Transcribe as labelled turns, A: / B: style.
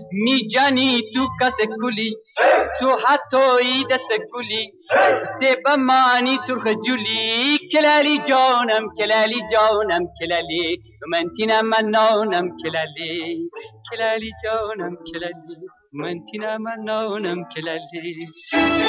A: میجانی تو کس کلی تو حتی دست کلی سبا مانی سرخ جولی کلالی جانم کلالی جانم کلالی من تینا منانم کلالی کلالی جانم کلالی من تینا منانم کلالی